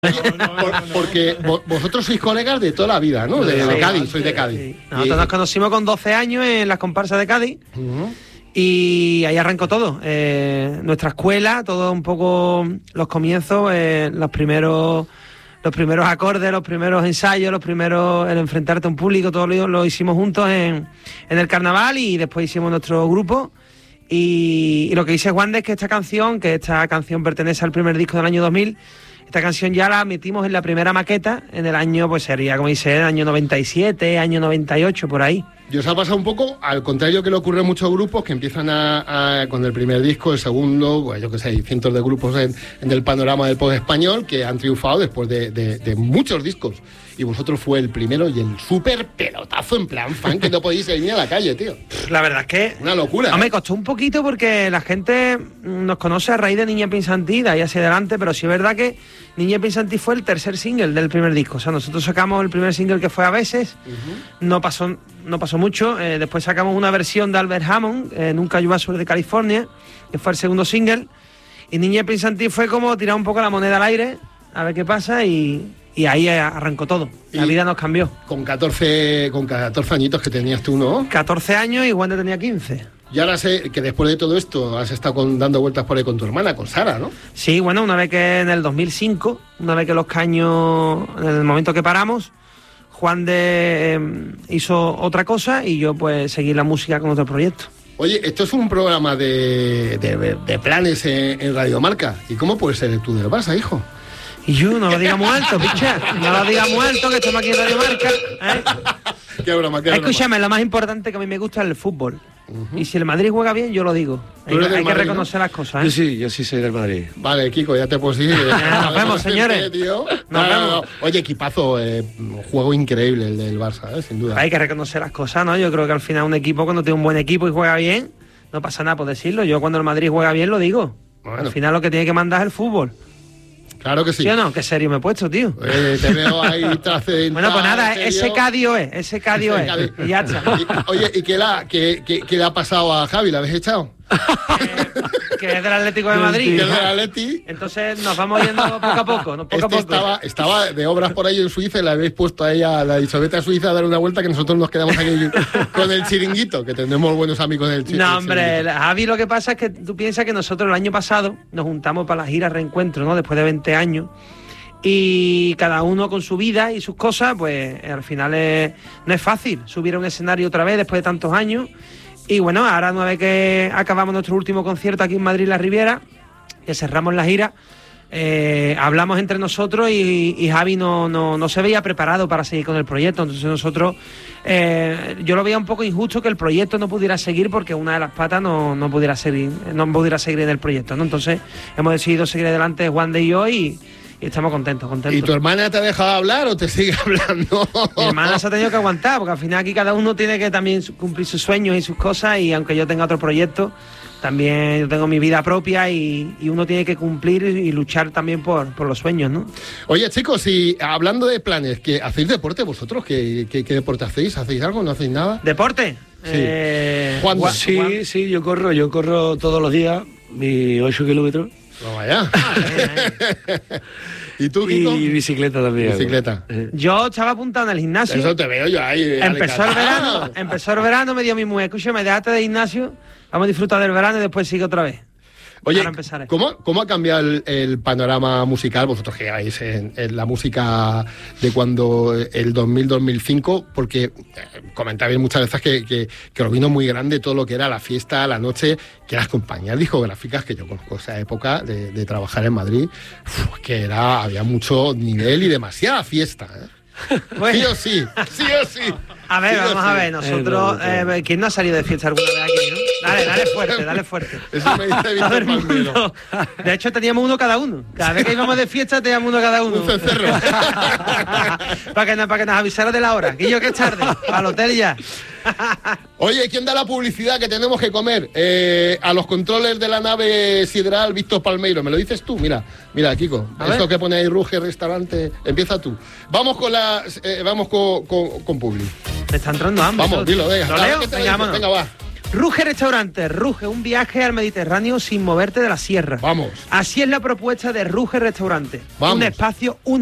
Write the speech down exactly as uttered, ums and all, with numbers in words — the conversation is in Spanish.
No, no, no, no, porque no. Vosotros sois colegas de toda la vida, ¿no? De, de Cádiz, sois de Cádiz. Sí. Nosotros y... nos conocimos con doce años en las comparsas de Cádiz. Uh-huh. Y ahí arrancó todo. Eh, nuestra escuela, todo un poco los comienzos, eh, los primeros los primeros acordes, los primeros ensayos, los primeros el enfrentarte a un público, todo lo, lo hicimos juntos en, en el carnaval y después hicimos nuestro grupo. Y, y lo que dice Juan es que esta canción, que esta canción pertenece al primer disco del año dos mil. Esta canción ya la metimos en la primera maqueta en el año, pues sería, como dice, el año noventa y siete, año noventa y ocho, por ahí. Y os ha pasado un poco, al contrario que le ocurre a muchos grupos que empiezan a, a con el primer disco, el segundo, pues yo que sé, hay cientos de grupos en, en el panorama del pop español que han triunfado después de, de, de muchos discos. Y vosotros fue el primero y el súper pelotazo en plan fan que no podéis ir ni a la calle, tío. La verdad es que... Una locura. No, ¿eh? Me costó un poquito porque la gente nos conoce a raíz de Niña Pinsantí, de ahí hacia adelante, pero sí es verdad que Niña Pinsantí fue el tercer single del primer disco. O sea, nosotros sacamos el primer single que fue A Veces, uh-huh. no pasó no pasó mucho. Eh, después sacamos una versión de Albert Hammond, eh, Nunca llueva sur de California, que fue el segundo single. Y Niña Pinsantí fue como tirar un poco la moneda al aire, a ver qué pasa y... Y ahí arrancó todo. La vida nos cambió. Con catorce, con catorce añitos que tenías tú, ¿no? catorce años y Wanda tenía quince. Y ahora sé que después de todo esto has estado con, dando vueltas por ahí con tu hermana, con Sara, ¿no? Sí, bueno, una vez que en el dos mil cinco, una vez que Los Caños, en el momento que paramos, Juan de eh, hizo otra cosa y yo pues seguí la música con otro proyecto. Oye, esto es un programa de, de, de planes en, en Radio Marca. ¿Y cómo puedes ser tú del Barça, hijo? Y yo, no lo diga muy alto, picha. No lo diga muy alto, que estamos aquí en Radio Marca. ¿eh? Qué broma, qué broma. Escúchame, lo más importante que a mí me gusta es el fútbol. Uh-huh. Y si el Madrid juega bien, yo lo digo. Hay, hay Madrid, que reconocer, ¿no?, las cosas, ¿eh? Yo sí, yo sí soy del Madrid. Vale, Kiko, ya te puedo decir. Nos vemos, señores. Tío. No, no, no. Oye, equipazo, eh, juego increíble el del Barça, ¿eh? Sin duda. Hay que reconocer las cosas, ¿no? Yo creo que al final un equipo, cuando tiene un buen equipo y juega bien, no pasa nada por decirlo. Yo cuando el Madrid juega bien, lo digo. Bueno. Al final lo que tiene que mandar es el fútbol. Claro que sí. ¿Sí o no? Qué serio me he puesto, tío. Eh, te veo ahí trascendental. Bueno, pues nada, ese Cadio es, ese Cadio es. Y ya está. Y, oye, ¿y qué, la, qué, qué, qué le ha pasado a Javi? ¿La habéis echado? Eh, que es del Atlético de Madrid. Que es del Atleti. Entonces nos vamos yendo poco a poco. ¿no? Poco este a poco. Estaba, estaba de obras por ahí en Suiza y le habéis puesto a ella, la dicho, vete a Suiza a dar una vuelta que nosotros nos quedamos aquí con el chiringuito, que tenemos buenos amigos del chiringuito. No, hombre, Javi, lo que pasa es que tú piensas que nosotros el año pasado nos juntamos para la gira Reencuentro, ¿no? Después de veinte años. Y cada uno con su vida y sus cosas, pues al final es, no es fácil subir a un escenario otra vez después de tantos años. Y bueno, ahora una vez que acabamos nuestro último concierto aquí en Madrid, La Riviera, que cerramos la gira, eh, hablamos entre nosotros y, y Javi no, no, no se veía preparado para seguir con el proyecto. Entonces nosotros, eh, yo lo veía un poco injusto que el proyecto no pudiera seguir porque una de las patas no, no pudiera seguir, no pudiera seguir en el proyecto, ¿no? Entonces hemos decidido seguir adelante Juan de y yo y Y estamos contentos, contentos. ¿Y tu hermana te ha dejado hablar o te sigue hablando? Mi hermana se ha tenido que aguantar, porque al final aquí cada uno tiene que también cumplir sus sueños y sus cosas, y aunque yo tenga otro proyecto, también yo tengo mi vida propia y, y uno tiene que cumplir y luchar también por, por los sueños, ¿no? Oye, chicos, y hablando de planes, ¿que hacéis deporte vosotros? ¿Qué, qué, qué deporte hacéis? ¿Hacéis algo? ¿No hacéis nada? ¿Deporte? Sí. Eh, Juan, Juan, sí, Juan. sí, yo corro, yo corro todos los días, mis ocho kilómetros. No vaya. Ah, bien, bien. ¿Y tú, Kiko? Y bicicleta también. Bicicleta. Yo estaba apuntado en el gimnasio. Eso te veo yo ahí. Empezó el verano, empezó el verano, me dio mi mujer, escúchame, déjate de gimnasio, vamos a disfrutar del verano y después sigue otra vez. Oye, ¿cómo, ¿cómo ha cambiado el, el panorama musical? Vosotros que lleváis en, en la música de cuando el dos mil, dos mil cinco, porque eh, comentabais muchas veces que, que, que os vino muy grande todo lo que era la fiesta, la noche, que las compañías discográficas, que yo conozco esa época de, de trabajar en Madrid, uf, que era había mucho nivel y demasiada fiesta, ¿eh? Bueno. Sí o sí, sí o sí. A ver, sí vamos sí. a ver, nosotros, eh, ¿quién no ha salido de fiesta alguna vez aquí, no? Dale, dale fuerte, dale fuerte. Eso me dice Víctor Palmero. De hecho, teníamos uno cada uno. Cada vez que íbamos de fiesta, teníamos uno cada uno. Un cencerro. para, que, para que nos avisara de la hora. Que yo que es tarde, al hotel ya. Oye, ¿quién da la publicidad que tenemos que comer? Eh, a los controles de la nave sideral Víctor Palmeiro. ¿Me lo dices tú? Mira, mira, Kiko. A esto ver. Que pone ahí Ruge Restaurante. Empieza tú. Vamos con la, eh, vamos con, con, con Publi. Me está entrando hambre. Vamos, dilo, venga. ¿Lo leo? Venga, venga, venga, va. Ruge Restaurante, Ruge, un viaje al Mediterráneo sin moverte de la sierra. Vamos. Así es la propuesta de Ruge Restaurante. Vamos. Un espacio único.